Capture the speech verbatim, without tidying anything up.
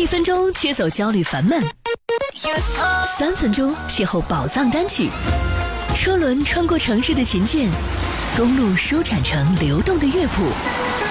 一分钟切走焦虑烦闷，三分钟邂逅宝藏单曲。车轮穿过城市的琴键，公路舒展成流动的乐谱。